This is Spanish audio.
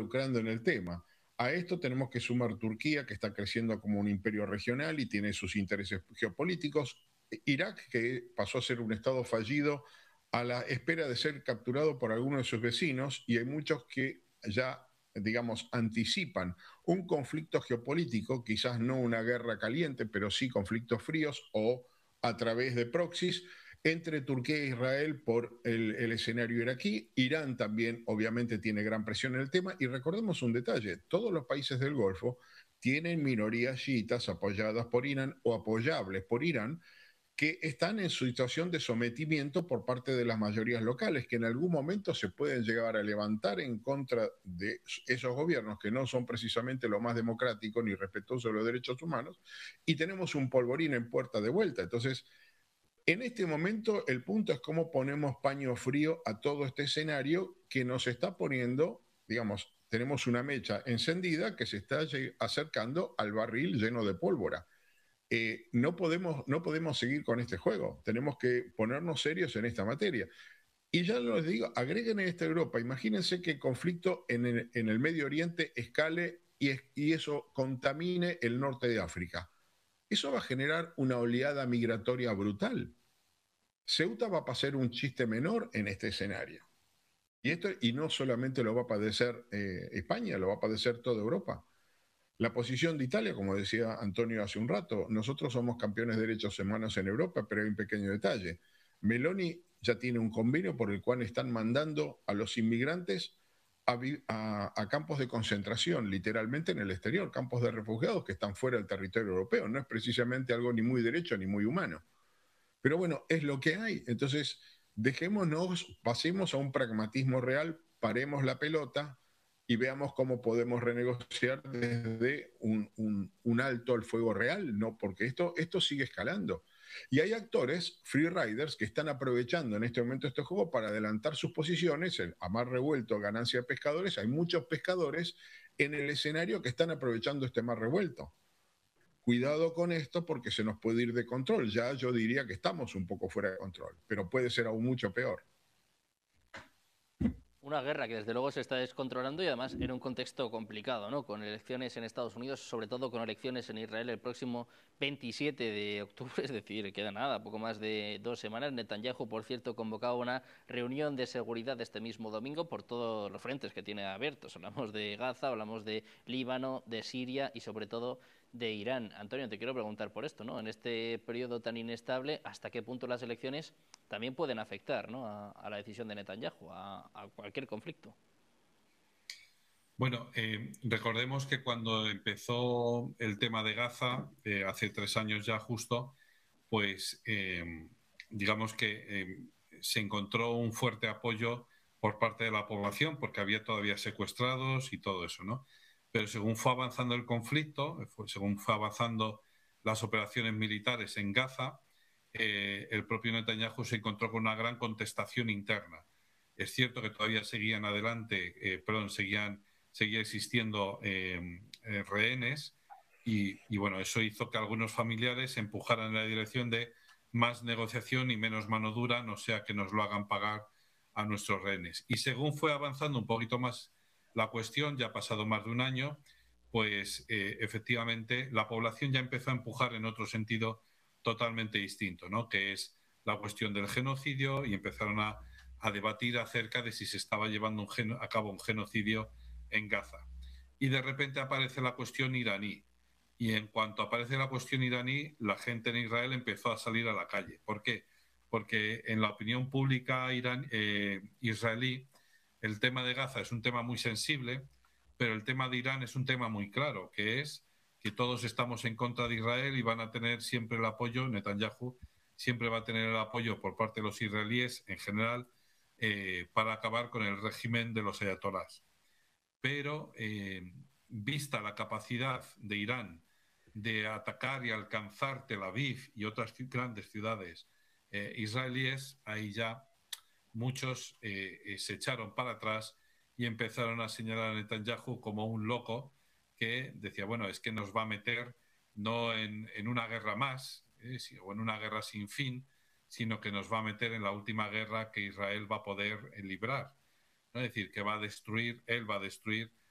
involucrando en el tema. A esto tenemos que sumar Turquía, que está creciendo como un imperio regional y tiene sus intereses geopolíticos. Irak, que pasó a ser un estado fallido a la espera de ser capturado por algunos de sus vecinos, y hay muchos que ya, digamos, anticipan un conflicto geopolítico, quizás no una guerra caliente, pero sí conflictos fríos o a través de proxies entre Turquía e Israel por el escenario iraquí. Irán también obviamente tiene gran presión en el tema, y recordemos un detalle: todos los países del Golfo tienen minorías chiitas apoyadas por Irán o apoyables por Irán, que están en situación de sometimiento por parte de las mayorías locales, que en algún momento se pueden llegar a levantar en contra de esos gobiernos que no son precisamente lo más democrático ni respetuoso de los derechos humanos, y tenemos un polvorín en puerta de vuelta. Entonces, en este momento el punto es cómo ponemos paño frío a todo este escenario que nos está poniendo, digamos, tenemos una mecha encendida que se está acercando al barril lleno de pólvora. No podemos seguir con este juego. Tenemos que ponernos serios en esta materia. Y ya les digo, agreguen a esta Europa. Imagínense que el conflicto en el Medio Oriente escale y eso contamine el norte de África. Eso va a generar una oleada migratoria brutal. Ceuta va a pasar un chiste menor en este escenario. Y no solamente lo va a padecer España, lo va a padecer toda Europa. La posición de Italia, como decía Antonio hace un rato: nosotros somos campeones de derechos humanos en Europa, pero hay un pequeño detalle. Meloni ya tiene un convenio por el cual están mandando a los inmigrantes a campos de concentración, literalmente en el exterior, campos de refugiados que están fuera del territorio europeo. No es precisamente algo ni muy derecho ni muy humano. Pero bueno, es lo que hay. Entonces, dejémonos, pasemos a un pragmatismo real, paremos la pelota y veamos cómo podemos renegociar desde un alto al fuego real, ¿no? Porque esto sigue escalando. Y hay actores, free riders, que están aprovechando en este momento este juego para adelantar sus posiciones, a mar revuelto, ganancia de pescadores. Hay muchos pescadores en el escenario que están aprovechando este mar revuelto. Cuidado con esto porque se nos puede ir de control. Ya yo diría que estamos un poco fuera de control, pero puede ser aún mucho peor. Una guerra que desde luego se está descontrolando y además en un contexto complicado, ¿no? Con elecciones en Estados Unidos, sobre todo con elecciones en Israel el próximo 27 de octubre, es decir, queda nada, poco más de 2 semanas. Netanyahu, por cierto, convocaba una reunión de seguridad este mismo domingo por todos los frentes que tiene abiertos. Hablamos de Gaza, hablamos de Líbano, de Siria y sobre todo de Irán. Antonio, te quiero preguntar por esto, ¿no? En este periodo tan inestable, ¿hasta qué punto las elecciones también pueden afectar, ¿no? a la decisión de Netanyahu, a cualquier conflicto? Bueno, recordemos que cuando empezó el tema de Gaza, hace 3 años ya justo, pues digamos que se encontró un fuerte apoyo por parte de la población porque había todavía secuestrados y todo eso, ¿no? Pero según fue avanzando el conflicto, según fue avanzando las operaciones militares en Gaza, el propio Netanyahu se encontró con una gran contestación interna. Es cierto que todavía seguían adelante, seguía existiendo rehenes y bueno, eso hizo que algunos familiares empujaran en la dirección de más negociación y menos mano dura, no sea que nos lo hagan pagar a nuestros rehenes. Y según fue avanzando un poquito más la cuestión, ya ha pasado más de un año, pues efectivamente la población ya empezó a empujar en otro sentido totalmente distinto, ¿no? Que es la cuestión del genocidio, y empezaron a debatir acerca de si se estaba llevando a cabo un genocidio en Gaza. Y de repente aparece la cuestión iraní. Y en cuanto aparece la cuestión iraní, la gente en Israel empezó a salir a la calle. ¿Por qué? Porque en la opinión pública israelí, el tema de Gaza es un tema muy sensible, pero el tema de Irán es un tema muy claro, que es que todos estamos en contra de Israel y van a tener siempre el apoyo. Netanyahu siempre va a tener el apoyo por parte de los israelíes en general, para acabar con el régimen de los ayatolás. Pero vista la capacidad de Irán de atacar y alcanzar Tel Aviv y otras grandes ciudades israelíes, ahí ya muchos se echaron para atrás y empezaron a señalar a Netanyahu como un loco que decía, bueno, es que nos va a meter no en una guerra más, o en una guerra sin fin, sino que nos va a meter en la última guerra que Israel va a poder librar, ¿no? Es decir, que él va a destruir